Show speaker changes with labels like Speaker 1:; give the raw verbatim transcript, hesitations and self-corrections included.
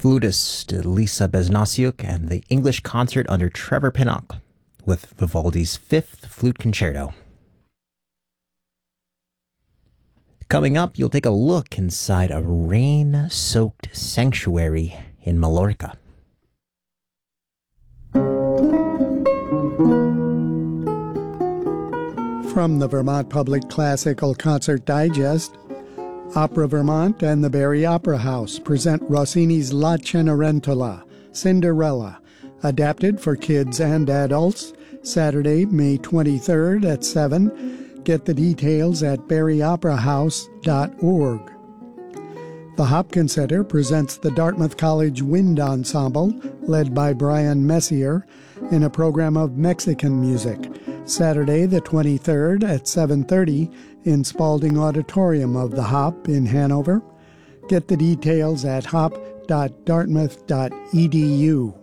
Speaker 1: flutist Lisa Besnasiuk and the English concert under Trevor Pinnock with Vivaldi's Fifth Flute Concerto. Coming up, you'll take a look inside a rain-soaked sanctuary in Mallorca.
Speaker 2: From the Vermont Public Classical Concert Digest, Opera Vermont and the Barrie Opera House present Rossini's La Cenerentola, Cinderella, adapted for kids and adults, Saturday, May twenty-third at seven. Get the details at barrie opera house dot org. The Hopkins Center presents the Dartmouth College Wind Ensemble, led by Brian Messier, in a program of Mexican music, Saturday the twenty-third at seven thirty in Spalding Auditorium of the Hop in Hanover. Get the details at hop dot dartmouth dot e d u.